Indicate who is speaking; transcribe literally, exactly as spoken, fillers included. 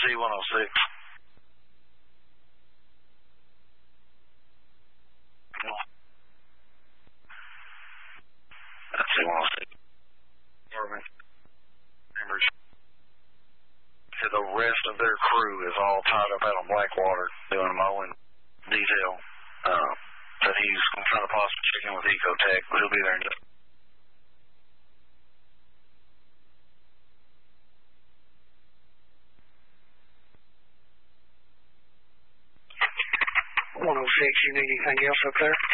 Speaker 1: C one oh six. That's C one oh six. Members. So the rest of their crew is all tied up out on Blackwater doing mowing detail. Uh, but he's going to try to possibly check in with Ecotech, but he'll be there in just
Speaker 2: one oh six, you need anything else up there?